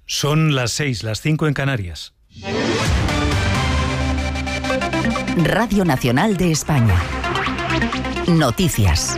Son las 6, las 5 en Canarias. Radio Nacional de España. Noticias.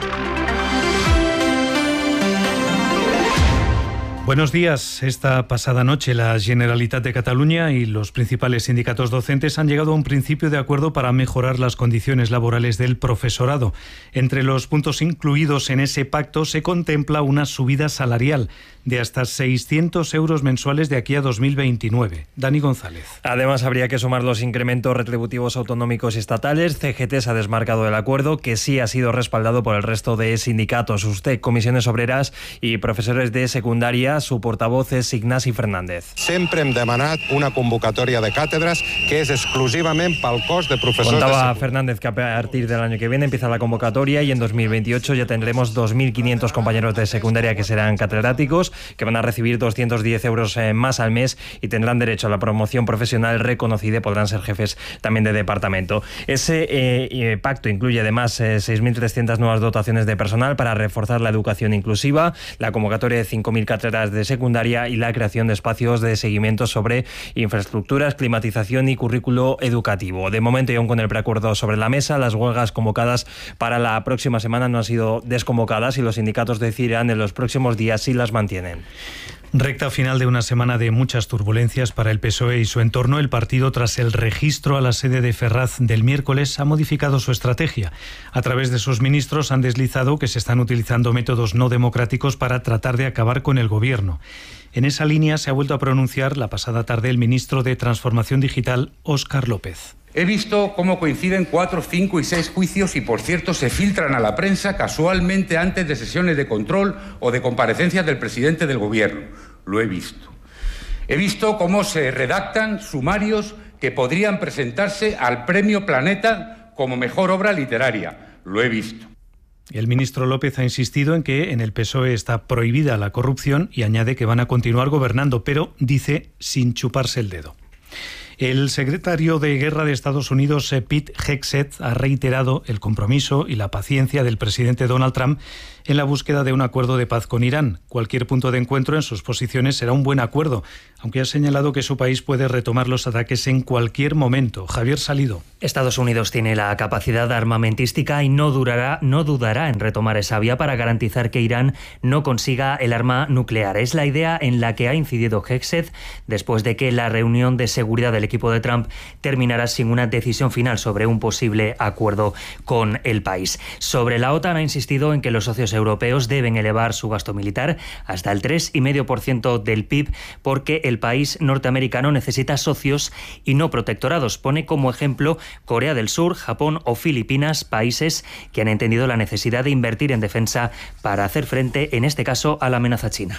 Buenos días. Esta pasada noche la Generalitat de Cataluña y los principales sindicatos docentes han llegado a un principio de acuerdo para mejorar las condiciones laborales del profesorado. Entre los puntos incluidos en ese pacto se contempla una subida salarial de hasta 600 euros mensuales de aquí a 2029. Dani González. Además, habría que sumar los incrementos retributivos autonómicos y estatales. CGT se ha desmarcado del acuerdo, que sí ha sido respaldado por el resto de sindicatos. USTEC, comisiones obreras y profesores de secundaria. Su portavoz es Ignasi Fernández. Sempre hem demanat una convocatòria de càtedres que és exclusivament pel cos de profesores. Contaba Fernández que a partir del año que viene empieza la convocatoria y en 2028 ya tendremos 2.500 compañeros de secundaria que serán catedráticos, que van a recibir 210 euros más al mes y tendrán derecho a la promoción profesional reconocida y podrán ser jefes también de departamento. Ese pacto incluye además 6.300 nuevas dotaciones de personal para reforzar la educación inclusiva, la convocatoria de 5.000 cátedras de secundaria y la creación de espacios de seguimiento sobre infraestructuras, climatización y currículo educativo. De momento, y aún con el preacuerdo sobre la mesa, las huelgas convocadas para la próxima semana no han sido desconvocadas y los sindicatos decidirán en los próximos días si las mantienen. Recta final de una semana de muchas turbulencias para el PSOE y su entorno. El partido, tras el registro a la sede de Ferraz del miércoles, ha modificado su estrategia. A través de sus ministros han deslizado que se están utilizando métodos no democráticos para tratar de acabar con el gobierno. En esa línea se ha vuelto a pronunciar la pasada tarde el ministro de Transformación Digital, Óscar López. He visto cómo coinciden 4, 5 y 6 juicios y, por cierto, se filtran a la prensa casualmente antes de sesiones de control o de comparecencias del presidente del Gobierno. Lo he visto. He visto cómo se redactan sumarios que podrían presentarse al Premio Planeta como mejor obra literaria. Lo he visto. El ministro López ha insistido en que en el PSOE está prohibida la corrupción y añade que van a continuar gobernando, pero, dice, sin chuparse el dedo. El secretario de Guerra de Estados Unidos, Pete Hegseth, ha reiterado el compromiso y la paciencia del presidente Donald Trump en la búsqueda de un acuerdo de paz con Irán. Cualquier punto de encuentro en sus posiciones será un buen acuerdo, aunque ha señalado que su país puede retomar los ataques en cualquier momento. Javier Salido. Estados Unidos tiene la capacidad armamentística y no dudará en retomar esa vía para garantizar que Irán no consiga el arma nuclear. Es la idea en la que ha incidido Hegseth después de que la reunión de seguridad del equipo de Trump terminara sin una decisión final sobre un posible acuerdo con el país. Sobre la OTAN ha insistido en que los socios europeos deben elevar su gasto militar hasta el 3,5% del PIB porque el país norteamericano necesita socios y no protectorados. Pone como ejemplo Corea del Sur, Japón o Filipinas, países que han entendido la necesidad de invertir en defensa para hacer frente, en este caso, a la amenaza china.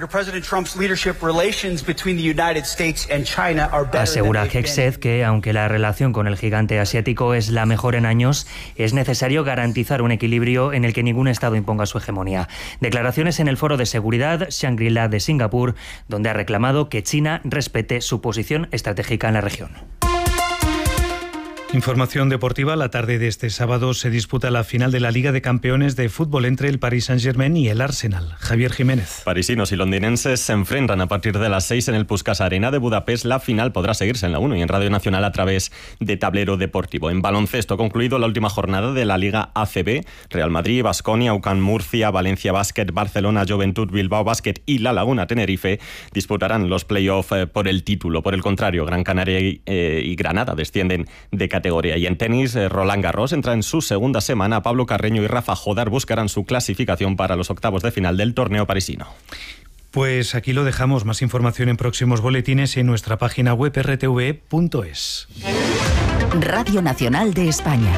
Asegura Hegseth que, aunque la relación con el gigante asiático es la mejor en años, es necesario garantizar un equilibrio en el que ningún Estado imponga su hegemonía. Declaraciones en el Foro de Seguridad Shangri-La de Singapur, donde ha reclamado que China respete su posición estratégica en la región. Información deportiva. La tarde de este sábado se disputa la final de la Liga de Campeones de fútbol entre el Paris Saint-Germain y el Arsenal. Javier Jiménez. Parisinos y londinenses se enfrentan a partir de las 6 en el Puskás Arena de Budapest. La final podrá seguirse en la 1 y en Radio Nacional a través de Tablero Deportivo. En baloncesto, concluido la última jornada de la Liga ACB, Real Madrid, Baskonia, UCAM Murcia, Valencia Basket, Barcelona, Juventud, Bilbao Basket y La Laguna Tenerife disputarán los play-off por el título. Por el contrario, Gran Canaria y Granada descienden de categoría. Y en tenis, Roland Garros entra en su segunda semana. Pablo Carreño y Rafa Jodar buscarán su clasificación para los octavos de final del torneo parisino. Pues aquí lo dejamos. Más información en próximos boletines en nuestra página web rtve.es. Radio Nacional de España.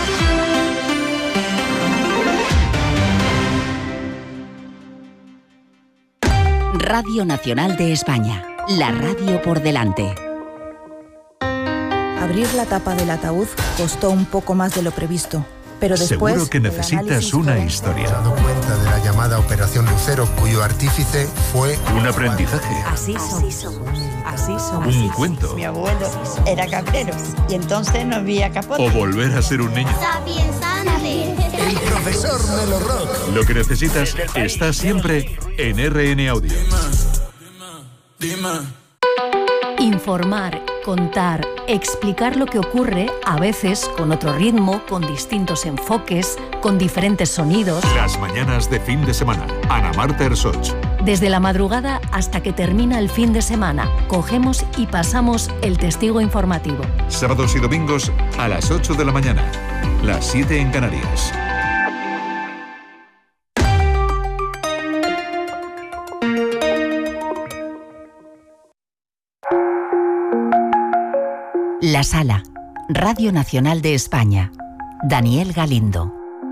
Radio Nacional de España. La radio por delante. Abrir la tapa del ataúd costó un poco más de lo previsto, pero después... Seguro que necesitas una historia. He dado cuenta de la llamada Operación Lucero, cuyo artífice fue... Un aprendizaje. Así somos. Un cuento. Mi abuelo era cabrero y entonces no había capote. O volver a ser un niño. El profesor Melo Rock. Lo que necesitas está siempre en RN Audio. Dime. Informar, contar, explicar lo que ocurre, a veces con otro ritmo, con distintos enfoques, con diferentes sonidos. Las mañanas de fin de semana. Ana Marta Ersoch. Desde la madrugada hasta que termina el fin de semana, cogemos y pasamos el testigo informativo. Sábados y domingos a las 8 de la mañana. Las 7 en Canarias. La Sala, Radio Nacional de España. Daniel Galindo.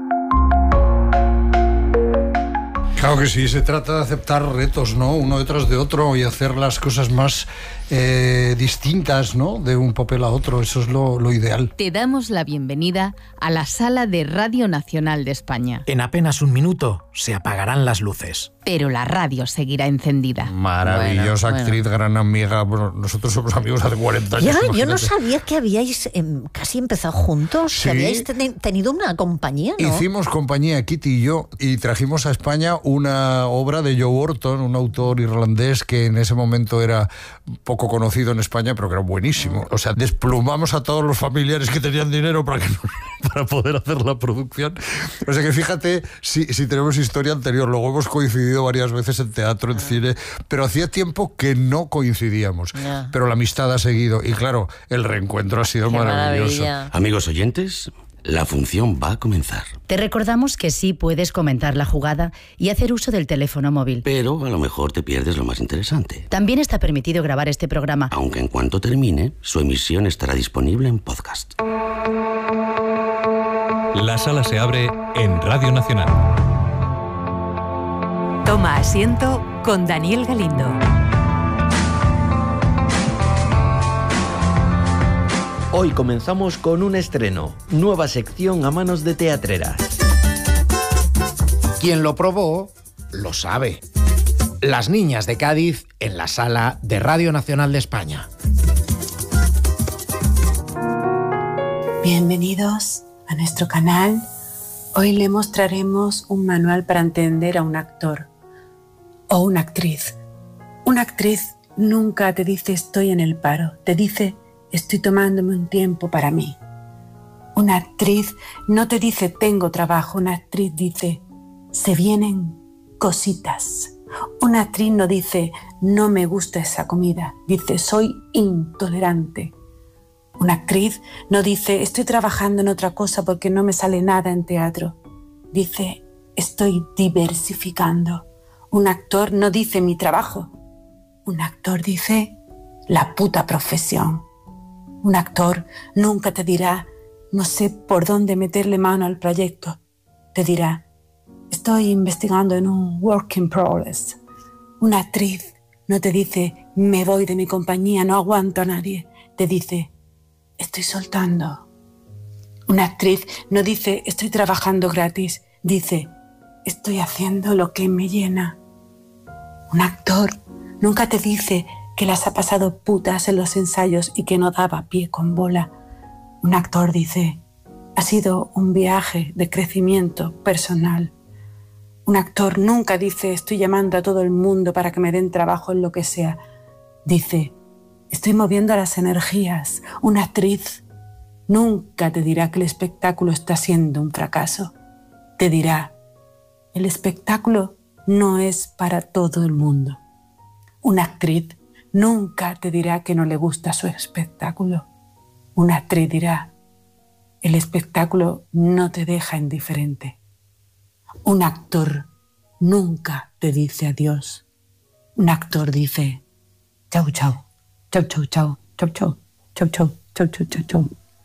Claro que sí, se trata de aceptar retos, ¿no? Uno detrás de otro y hacer las cosas más distintas, ¿no? De un papel a otro, eso es lo ideal. Te damos la bienvenida a la Sala de Radio Nacional de España. En apenas un minuto se apagarán las luces. Pero la radio seguirá encendida. Maravillosa actriz, gran amiga. Bueno, nosotros somos amigos hace 40 años. Ya, yo no sabía que habíais casi empezado juntos, Sí. que habíais tenido una compañía, ¿no? Hicimos compañía, Kitty y yo, y trajimos a España una obra de Joe Orton, un autor irlandés que en ese momento era poco conocido en España, pero que era buenísimo. O sea, desplumamos a todos los familiares que tenían dinero para poder hacer la producción. O sea que fíjate si tenemos historia anterior. Luego hemos coincidido varias veces en teatro, en cine, pero hacía tiempo que no coincidíamos. Pero la amistad ha seguido y claro, el reencuentro ha sido maravilloso. Amigos oyentes, la función va a comenzar. Te recordamos que sí puedes comentar la jugada y hacer uso del teléfono móvil. Pero a lo mejor te pierdes lo más interesante. También está permitido grabar este programa. Aunque en cuanto termine, su emisión estará disponible en podcast. La sala se abre en Radio Nacional. Toma asiento con Daniel Galindo. Hoy comenzamos con un estreno, nueva sección a manos de teatreras. Quien lo probó, lo sabe. Las niñas de Cádiz en la sala de Radio Nacional de España. Bienvenidos a nuestro canal. Hoy le mostraremos un manual para entender a un actor o una actriz. Una actriz nunca te dice estoy en el paro, te dice estoy tomándome un tiempo para mí. Una actriz no te dice tengo trabajo, una actriz dice se vienen cositas. Una actriz no dice no me gusta esa comida, dice soy intolerante. Una actriz no dice estoy trabajando en otra cosa porque no me sale nada en teatro, dice estoy diversificando. Un actor no dice mi trabajo, un actor dice la puta profesión. Un actor nunca te dirá, no sé por dónde meterle mano al proyecto. Te dirá, estoy investigando en un work in progress. Una actriz no te dice, me voy de mi compañía, no aguanto a nadie. Te dice, estoy soltando. Una actriz no dice, estoy trabajando gratis. Dice, estoy haciendo lo que me llena. Un actor nunca te dice que las ha pasado putas en los ensayos y que no daba pie con bola. Un actor dice, ha sido un viaje de crecimiento personal. Un actor nunca dice, estoy llamando a todo el mundo para que me den trabajo en lo que sea. Dice, estoy moviendo las energías. Una actriz nunca te dirá que el espectáculo está siendo un fracaso. Te dirá, el espectáculo no es para todo el mundo. Una actriz nunca te dirá que no le gusta su espectáculo. Una actriz dirá, el espectáculo no te deja indiferente. Un actor nunca te dice adiós. Un actor dice, chau, chau, chau, chau, chau, chau, chau, chau, chau, chau, chau, chau, chau.